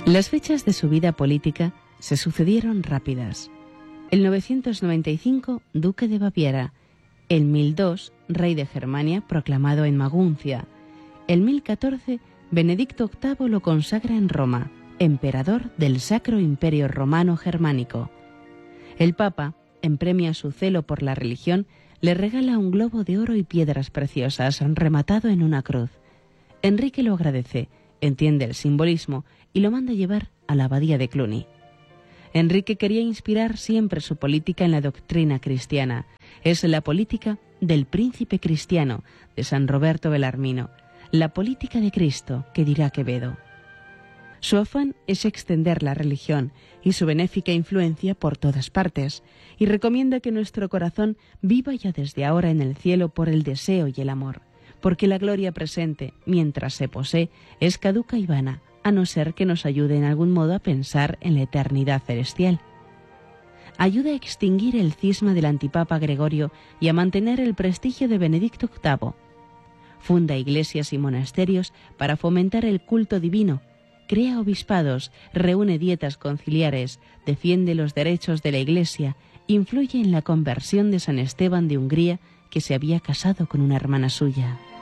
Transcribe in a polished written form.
Las fechas de su vida política se sucedieron rápidas. El 995, duque de Baviera. El 1002, rey de Germania proclamado en Maguncia. El 1014, Benedicto VIII lo consagra en Roma, emperador del Sacro Imperio Romano Germánico. El Papa, en premio a su celo por la religión, le regala un globo de oro y piedras preciosas rematado en una cruz. Enrique lo agradece, entiende el simbolismo y lo manda llevar a la abadía de Cluny. Enrique quería inspirar siempre su política en la doctrina cristiana. Es la política del príncipe cristiano, de San Roberto Belarmino, la política de Cristo, que dirá Quevedo. Su afán es extender la religión y su benéfica influencia por todas partes, y recomienda que nuestro corazón viva ya desde ahora en el cielo por el deseo y el amor, porque la gloria presente, mientras se posee, es caduca y vana, a no ser que nos ayude en algún modo a pensar en la eternidad celestial. Ayuda a extinguir el cisma del antipapa Gregorio y a mantener el prestigio de Benedicto VIII. Funda iglesias y monasterios para fomentar el culto divino, crea obispados, reúne dietas conciliares, defiende los derechos de la Iglesia, influye en la conversión de San Esteban de Hungría, que se había casado con una hermana suya.